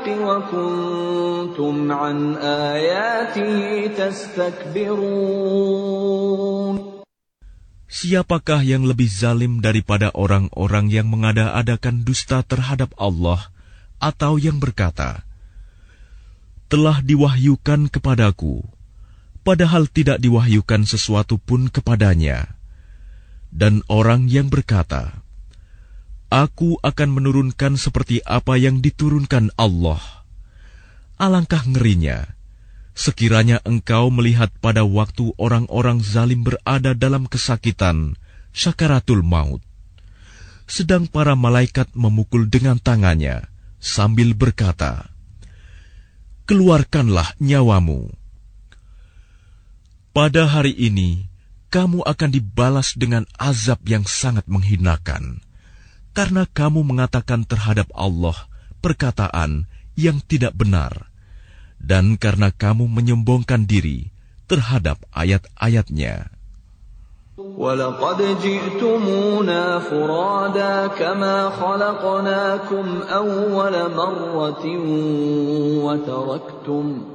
بِالْحَقِّ وَكُنْتُمْ عَنْ آيَاتِهِ تَسْتَكْبِرُونَ. Siapakah yang lebih zalim daripada orang-orang yang mengada-adakan dusta terhadap Allah, atau yang berkata, telah diwahyukan kepadaku, padahal tidak diwahyukan sesuatu pun kepadanya. Dan orang yang berkata, aku akan menurunkan seperti apa yang diturunkan Allah. Alangkah ngerinya, sekiranya engkau melihat pada waktu orang-orang zalim berada dalam kesakitan, syakaratul maut, sedang para malaikat memukul dengan tangannya, sambil berkata, keluarkanlah nyawamu. Pada hari ini, kamu akan dibalas dengan azab yang sangat menghinakan, karena kamu mengatakan terhadap Allah perkataan yang tidak benar, dan karena kamu menyombongkan diri terhadap ayat-ayat-Nya. وَلَقَدْ جِئْتُمُونَا فُرَادَى كَمَا خَلَقْنَاكُمْ أَوَّلَ مَرَّةٍ